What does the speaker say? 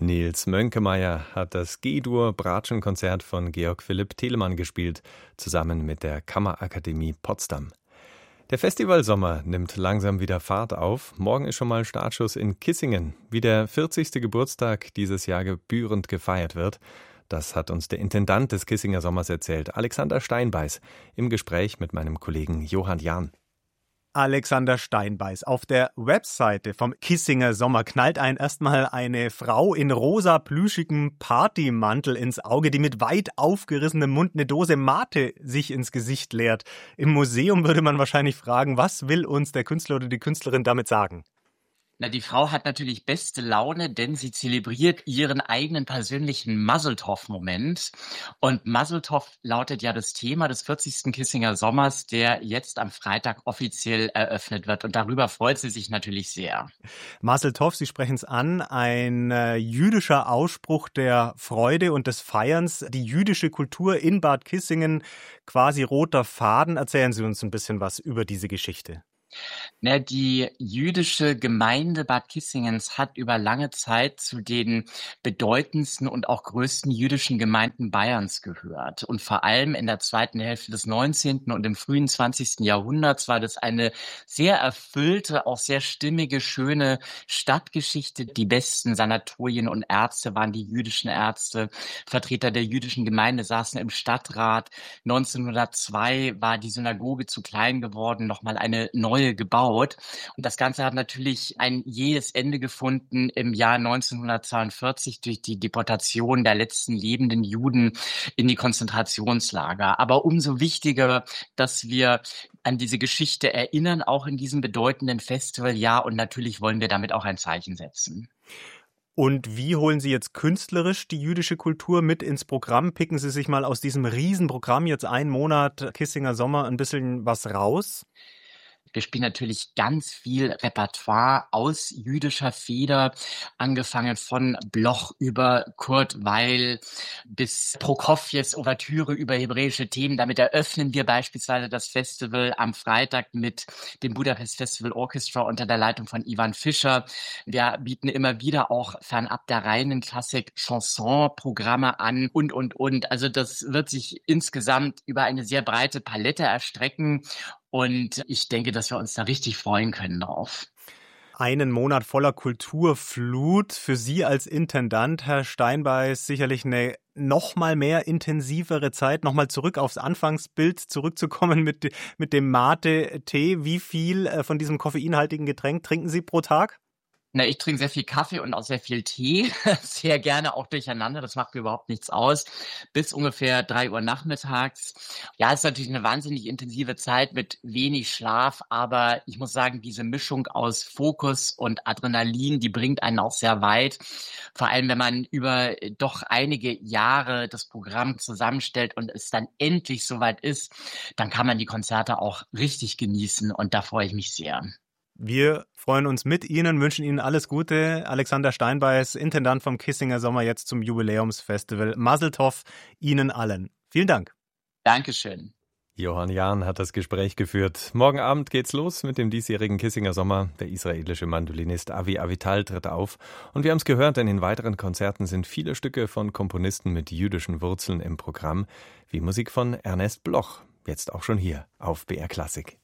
Nils Mönkemeyer hat das G-Dur-Bratschenkonzert von Georg Philipp Telemann gespielt, zusammen mit der Kammerakademie Potsdam. Der Festivalsommer nimmt langsam wieder Fahrt auf. Morgen ist schon mal Startschuss in Kissingen, wie der 40. Geburtstag dieses Jahr gebührend gefeiert wird. Das hat uns der Intendant des Kissinger Sommers erzählt, Alexander Steinbeiß, im Gespräch mit meinem Kollegen Johann Jahn. Alexander Steinbeiß. Auf der Webseite vom Kissinger Sommer knallt einen erstmal eine Frau in rosa plüschigem Partymantel ins Auge, die mit weit aufgerissenem Mund eine Dose Mate sich ins Gesicht leert. Im Museum würde man wahrscheinlich fragen, was will uns der Künstler oder die Künstlerin damit sagen? Na, die Frau hat natürlich beste Laune, denn sie zelebriert ihren eigenen persönlichen Maseltoff-Moment. Und Maseltoff lautet ja das Thema des 40. Kissinger Sommers, der jetzt am Freitag offiziell eröffnet wird. Und darüber freut sie sich natürlich sehr. Maseltoff, Sie sprechen es an, ein jüdischer Ausspruch der Freude und des Feierns. Die jüdische Kultur in Bad Kissingen, quasi roter Faden. Erzählen Sie uns ein bisschen was über diese Geschichte. Na, die jüdische Gemeinde Bad Kissingens hat über lange Zeit zu den bedeutendsten und auch größten jüdischen Gemeinden Bayerns gehört. Und vor allem in der zweiten Hälfte des 19. und im frühen 20. Jahrhunderts war das eine sehr erfüllte, auch sehr stimmige, schöne Stadtgeschichte. Die besten Sanatorien und Ärzte waren die jüdischen Ärzte. Vertreter der jüdischen Gemeinde saßen im Stadtrat. 1902 war die Synagoge zu klein geworden, nochmal eine neue gebaut. Und das Ganze hat natürlich ein jähes Ende gefunden im Jahr 1942 durch die Deportation der letzten lebenden Juden in die Konzentrationslager. Aber umso wichtiger, dass wir an diese Geschichte erinnern, auch in diesem bedeutenden Festivaljahr. Und natürlich wollen wir damit auch ein Zeichen setzen. Und wie holen Sie jetzt künstlerisch die jüdische Kultur mit ins Programm? Picken Sie sich mal aus diesem Riesenprogramm jetzt einen Monat Kissinger Sommer ein bisschen was raus? Wir spielen natürlich ganz viel Repertoire aus jüdischer Feder, angefangen von Bloch über Kurt Weill bis Prokofjews Ouvertüre über hebräische Themen. Damit eröffnen wir beispielsweise das Festival am Freitag mit dem Budapest Festival Orchestra unter der Leitung von Ivan Fischer. Wir bieten immer wieder auch fernab der reinen Klassik Chanson-Programme an und. Also das wird sich insgesamt über eine sehr breite Palette erstrecken. Und ich denke, dass wir uns da richtig freuen können drauf. Einen Monat voller Kulturflut. Für Sie als Intendant, Herr Steinbeiß, sicherlich eine noch mal mehr intensivere Zeit, noch mal zurück aufs Anfangsbild zurückzukommen mit dem Mate-Tee. Wie viel von diesem koffeinhaltigen Getränk trinken Sie pro Tag? Na, ich trinke sehr viel Kaffee und auch sehr viel Tee, sehr gerne auch durcheinander, das macht mir überhaupt nichts aus, bis ungefähr 3 Uhr nachmittags. Ja, es ist natürlich eine wahnsinnig intensive Zeit mit wenig Schlaf, aber ich muss sagen, diese Mischung aus Fokus und Adrenalin, die bringt einen auch sehr weit. Vor allem, wenn man über doch einige Jahre das Programm zusammenstellt und es dann endlich soweit ist, dann kann man die Konzerte auch richtig genießen und da freue ich mich sehr. Wir freuen uns mit Ihnen, wünschen Ihnen alles Gute. Alexander Steinbeiß, Intendant vom Kissinger Sommer, jetzt zum Jubiläumsfestival. Mazel Tov Ihnen allen. Vielen Dank. Dankeschön. Johann Jahn hat das Gespräch geführt. Morgen Abend geht's los mit dem diesjährigen Kissinger Sommer. Der israelische Mandolinist Avi Avital tritt auf. Und wir haben es gehört, denn in weiteren Konzerten sind viele Stücke von Komponisten mit jüdischen Wurzeln im Programm, wie Musik von Ernest Bloch. Jetzt auch schon hier auf BR Klassik.